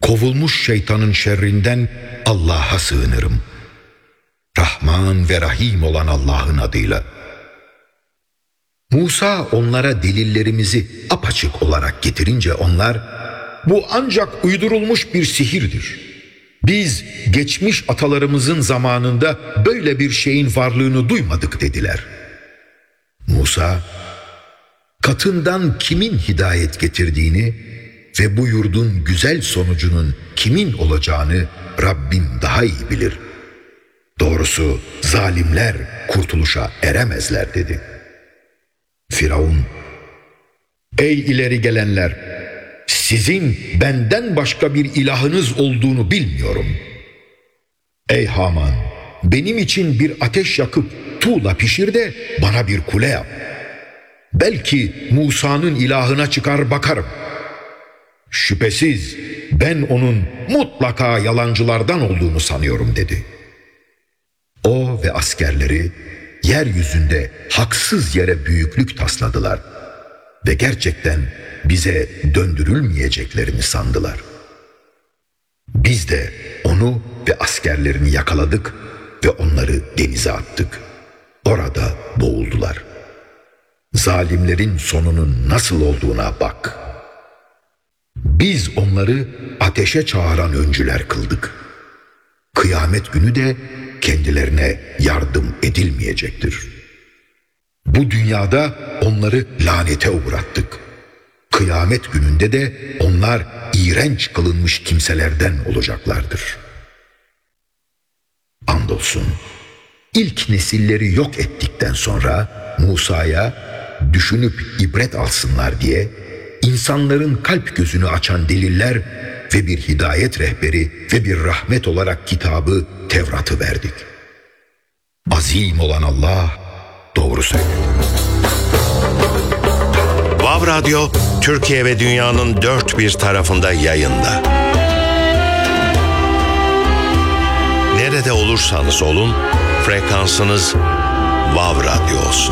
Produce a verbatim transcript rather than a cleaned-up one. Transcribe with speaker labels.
Speaker 1: kovulmuş şeytanın şerrinden Allah'a sığınırım. Rahman ve Rahim olan Allah'ın adıyla. Musa onlara delillerimizi apaçık olarak getirince onlar, bu ancak uydurulmuş bir sihirdir. Biz geçmiş atalarımızın zamanında böyle bir şeyin varlığını duymadık dediler. Musa, katından kimin hidayet getirdiğini ve bu yurdun güzel sonucunun kimin olacağını Rabbim daha iyi bilir. Doğrusu zalimler kurtuluşa eremezler dedi. Firavun, ey ileri gelenler, sizin benden başka bir ilahınız olduğunu bilmiyorum. Ey Haman, benim için bir ateş yakıp tuğla pişir de bana bir kule yap. Belki Musa'nın ilahına çıkar bakarım. Şüphesiz ben onun mutlaka yalancılardan olduğunu sanıyorum dedi. O ve askerleri yeryüzünde haksız yere büyüklük tasladılar ve gerçekten bize döndürülmeyeceklerini sandılar. Biz de onu ve askerlerini yakaladık ve onları denize attık. Orada boğuldular. Zalimlerin sonunun nasıl olduğuna bak. Biz onları ateşe çağıran öncüler kıldık. Kıyamet günü de kendilerine yardım edilmeyecektir. Bu dünyada onları lanete uğrattık. Kıyamet gününde de onlar iğrenç kılınmış kimselerden olacaklardır. Andolsun, ilk nesilleri yok ettikten sonra Musa'ya düşünüp ibret alsınlar diye insanların kalp gözünü açan deliller ve bir hidayet rehberi ve bir rahmet olarak kitabı Tevrat'ı verdik. Azim olan Allah doğru söylüyor.
Speaker 2: Vav Radyo, Türkiye ve dünyanın dört bir tarafında yayında. Nerede olursanız olun, frekansınız Vav Radyo olsun.